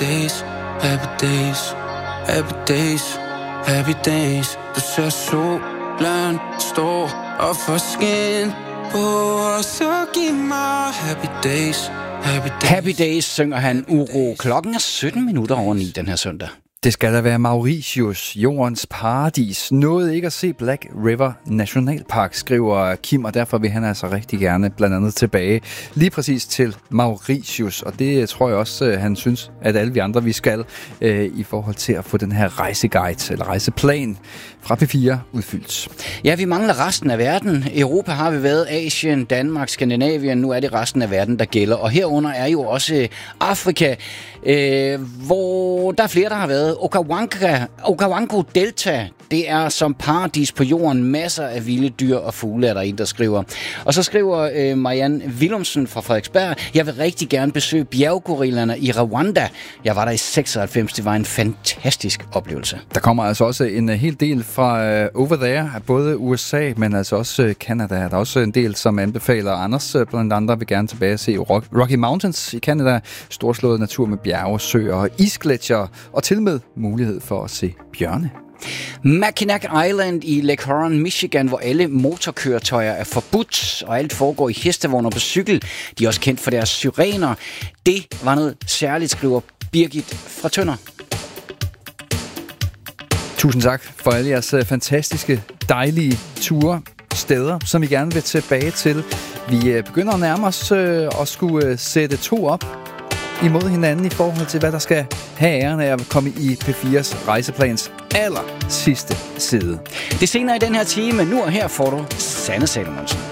days, happy days, happy days, happy days. Du ser solen stå og for skin på, og så giv mig happy days, happy days. Happy Days synger han Uro. Klokken er 17 minutter over 9 den her søndag. Det skal da være Mauritius, jordens paradis. Nåede ikke at se Black River Nationalpark, skriver Kim, og derfor vil han altså rigtig gerne blandt andet tilbage lige præcis til Mauritius. Og det tror jeg også, han synes, at alle vi andre vi skal i forhold til at få den her rejseguide eller rejseplan fra P4 udfyldt. Ja, vi mangler resten af verden. Europa har vi været, Asien, Danmark, Skandinavien. Nu er det resten af verden, der gælder. Og herunder er jo også Afrika, hvor der er flere, der har været. Okavango Delta, det er som paradis på jorden. Masser af vilde dyr og fugle, er der en, der skriver. Og så skriver Marianne Willumsen fra Frederiksberg: jeg vil rigtig gerne besøge bjerggorillerne i Rwanda. Jeg var der i 96. Det var en fantastisk oplevelse. Der kommer altså også en hel del fra over there, både USA, men altså også Canada. Der er også en del, som anbefaler. Anders blandt andre vil gerne tilbage og se Rocky Mountains i Canada. Storslået natur med bjerge, søer og isgletsjer, og til med mulighed for at se bjørne. Mackinac Island i Lake Huron, Michigan, hvor alle motorkøretøjer er forbudt, og alt foregår i hestevogner på cykel. De er også kendt for deres syrener. Det var noget særligt, skriver Birgit fra Tønder. Tusind tak for alle jeres fantastiske, dejlige ture, steder, som vi gerne vil tilbage til. Vi begynder at nærme os og skulle sætte 2 op imod hinanden i forhold til, hvad der skal have æren af at komme i P4's rejseplans aller sidste side. Det senere i den her time. Nu og her får du Sanne Salomonsen.